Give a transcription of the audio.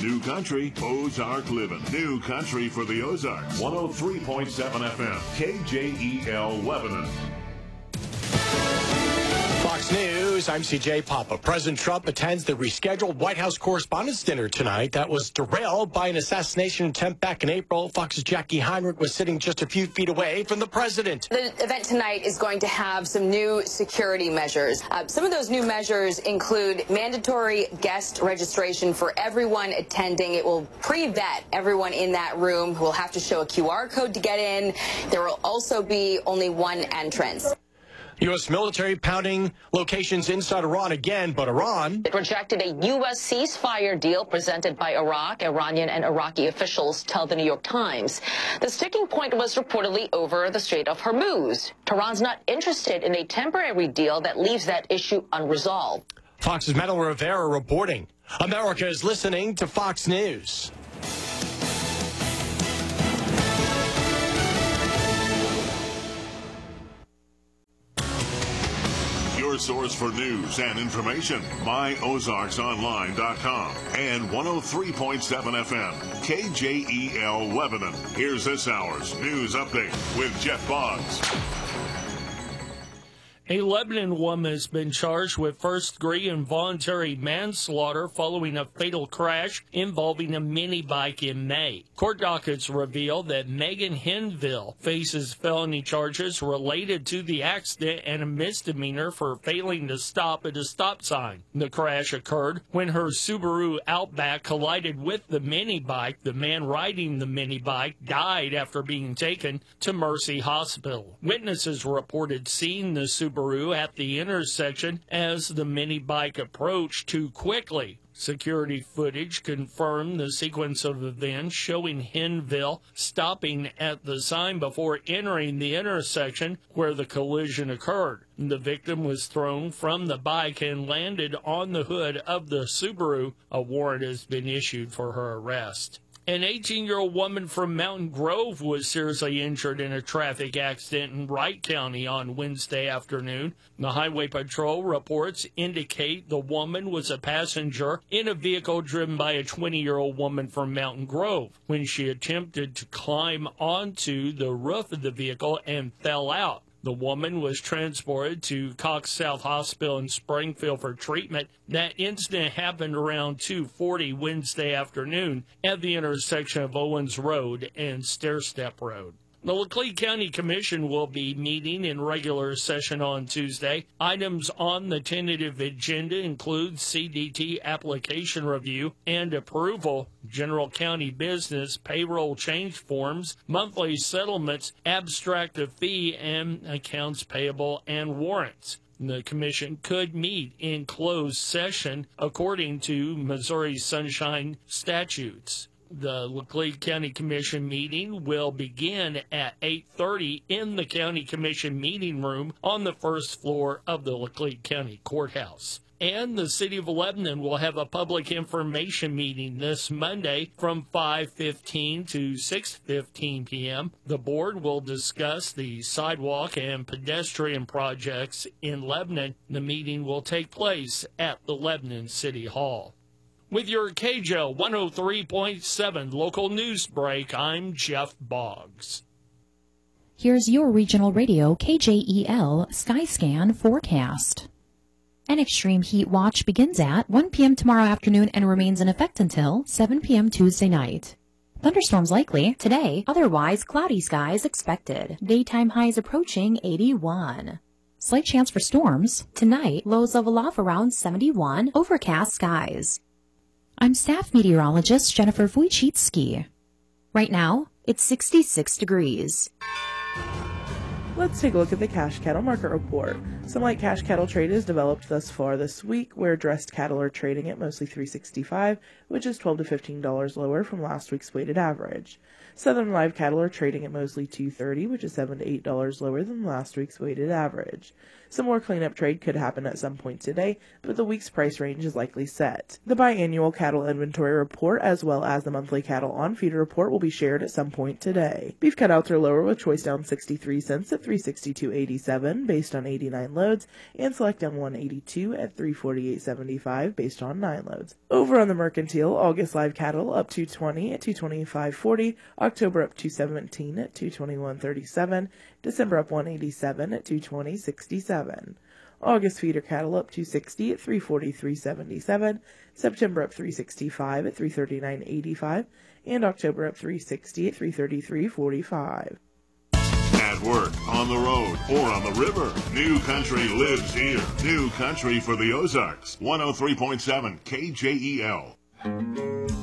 New Country, Ozark Living. New Country for the Ozarks. 103.7 FM, KJEL Lebanon. Fox News, I'm CJ Papa. President Trump attends the rescheduled White House Correspondents' Dinner tonight. That was derailed by an assassination attempt back in April. Fox's Jackie Heinrich was sitting just a few feet away from the president. The event tonight is going to have some new security measures. Some of those new measures include mandatory guest registration for everyone attending. It will pre-vet everyone in that room who will have to show a QR code to get in. There will also be only one entrance. U.S. military pounding locations inside Iran again, but Iran... It rejected a U.S. ceasefire deal presented by Iraq. Iranian and Iraqi officials tell the New York Times. The sticking point was reportedly over the Strait of Hormuz. Tehran's not interested in a temporary deal that leaves that issue unresolved. Fox's Metal Rivera reporting. America is listening to Fox News. Your source for news and information, myozarksonline.com and 103.7 FM, KJEL Lebanon. Here's this hour's news update with Jeff Boggs. A Lebanon woman has been charged with first-degree involuntary manslaughter following a fatal crash involving a mini bike in May. Court dockets reveal that Megan Henville faces felony charges related to the accident and a misdemeanor for failing to stop at a stop sign. The crash occurred when her Subaru Outback collided with the mini bike. The man riding the mini bike died after being taken to Mercy Hospital. Witnesses reported seeing the Subaru at the intersection as the mini bike approached too quickly. Security footage confirmed the sequence of events showing Henville stopping at the sign before entering the intersection where the collision occurred. The victim was thrown from the bike and landed on the hood of the Subaru. A warrant has been issued for her arrest. An 18-year-old woman from Mountain Grove was seriously injured in a traffic accident in Wright County on Wednesday afternoon. The Highway Patrol reports indicate the woman was a passenger in a vehicle driven by a 20-year-old woman from Mountain Grove when she attempted to climb onto the roof of the vehicle and fell out. The woman was transported to Cox South Hospital in Springfield for treatment. That incident happened around 2:40 Wednesday afternoon at the intersection of Owens Road and Stairstep Road. The Laclede County Commission will be meeting in regular session on Tuesday. Items on the tentative agenda include CDT application review and approval, general county business, payroll change forms, monthly settlements, abstract of fee, and accounts payable and warrants. The commission could meet in closed session according to Missouri Sunshine statutes. The Laclede County Commission meeting will begin at 8:30 in the County Commission meeting room on the first floor of the Laclede County Courthouse. And the City of Lebanon will have a public information meeting this Monday from 5:15 to 6:15 p.m. The board will discuss the sidewalk and pedestrian projects in Lebanon. The meeting will take place at the Lebanon City Hall. With your KJEL 103.7 local news break, I'm Jeff Boggs. Here's your regional radio KJEL Skyscan forecast. An extreme heat watch begins at 1 p.m. tomorrow afternoon and remains in effect until 7 p.m. Tuesday night. Thunderstorms likely today, otherwise cloudy skies expected. Daytime highs approaching 81. Slight chance for storms. Tonight, lows level off around 71, overcast skies. I'm staff meteorologist Jennifer Wojcicki. Right now, it's 66 degrees. Let's take a look at the cash cattle market report. Some light cash cattle trade is developed thus far this week, where dressed cattle are trading at mostly $365, which is $12 to $15 lower from last week's weighted average. Southern live cattle are trading at mostly $230, which is $7 to $8 lower than last week's weighted average. Some more cleanup trade could happen at some point today, but the week's price range is likely set. The biannual cattle inventory report, as well as the monthly cattle on feeder report, will be shared at some point today. Beef cutouts are lower, with choice down 63 cents at 362.87 based on 89 loads, and Select M182 at 348.75 based on 9 loads. Over on the Mercantile, August live cattle up 220 at 225.40, October up 217 at 221.37, December up 187 at 220.67. August feeder cattle up 260 at 343.77, September up 365 at 339.85, and October up 360 at 333.45. At work, on the road, or on the river, New Country lives here. New Country for the Ozarks. 103.7 KJEL.